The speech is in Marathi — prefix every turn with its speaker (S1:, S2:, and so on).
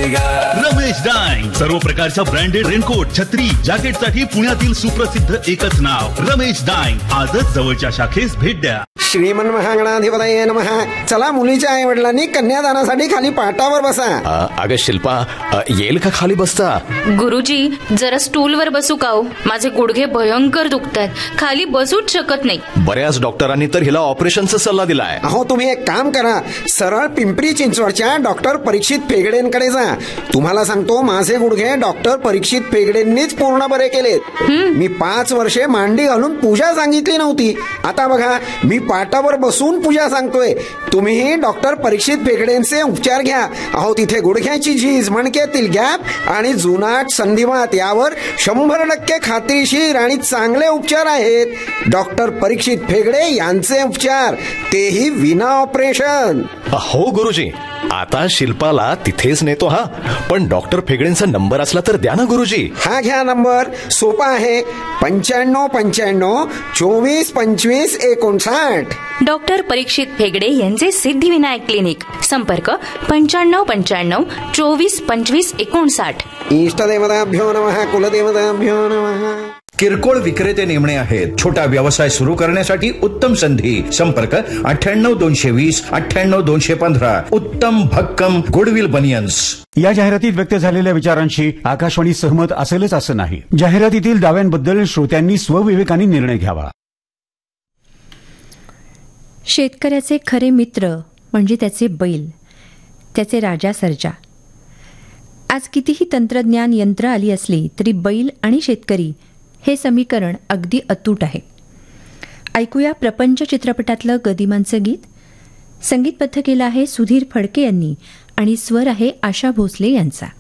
S1: रमेश डाईंग, सर्व प्रकारच्या ब्रँडेड रेनकोट, छत्री, जॅकेटसाठी पुण्यातील सुप्रसिद्ध एकच नाव रमेश डाईंग. आजच जवळच्या शाखेस भेट द्या.
S2: श्रीमन महागणाधिपतये नमः. चला, मुलीच्या आई वडिलांनी कन्यादानासाठी खाली पाटावर बसा.
S3: अगं शिल्पा, येईल का खाली बसता?
S4: गुरुजी, जरा स्टूलवर बसू का हो? माझे गुडघे भयंकर दुखतात, खाली बसूच शकत नाही.
S3: बऱ्याच डॉक्टरांनी तर हिला ऑपरेशनचा सल्ला दिलाय.
S2: अहो, तुम्ही एक काम करा, सरळ पिंपरी चिंचवडच्या डॉक्टर परीक्षित फेगडेंकडे जा. तुम्हाला सांगतो, माझे गुडघे डॉक्टर परीक्षित फेगडेंनीच पूर्ण बरे केलेत. मी 5 वर्षे मांडी घालून पूजा सांगितली नव्हती. आता बघा, मी पाटावर बसून पूजा सांगतोय. तुम्हीही डॉक्टर परीक्षित फेगडेंचे उपचार घ्या. अहो, तिथे गुडघ्याची झीज, मणक्यातील गॅप आणि जुनाट संधिवात यावर 100% खात्रीशीर आणि चांगले उपचार आहेत. डॉक्टर परीक्षित फेगडे यांचे उपचार, तेही विना ऑपरेशन.
S3: हो गुरुजी, आता शिल्पाला तिथेच नेतो. हा, पण डॉक्टर फेगडेंचा नंबर असला तर द्या ना गुरुजी.
S2: हा घ्या नंबर, सोपा आहे. 9595 24 25 59.
S4: डॉक्टर परीक्षित फेगडे यांचे सिद्धिविनायक क्लिनिक. संपर्क 9595 24 25 59.
S2: इष्टदेवताभ्यो नमः, कुलदेवताभ्यो नमः.
S5: किरकोळ विक्रेते नेमणे आहेत. छोटा व्यवसाय सुरू करण्यासाठी उत्तम संधी. संपर्क 98 220 98 215. उत्तम भक्कम गुडविल बनियन्स.
S6: या जाहिरातीत व्यक्त झालेल्या विचारांशी आकाशवाणी सहमत असेलच असं नाही. जाहिरातीतील दाव्यांबद्दल श्रोत्यांनी स्वविवेकाने निर्णय घ्यावा.
S7: शेतकऱ्याचे खरे मित्र म्हणजे त्याचे बैल, त्याचे राजा सर्जा. आज कितीही तंत्रज्ञान यंत्र आली असली तरी बैल आणि शेतकरी हे समीकरण अगदी अतूट आहे. ऐकूया प्रपंच चित्रपटातलं गदिमांचं गीत. संगीतबद्ध केलं आहे सुधीर फडके यांनी आणि स्वर आहे आशा भोसले यांचा.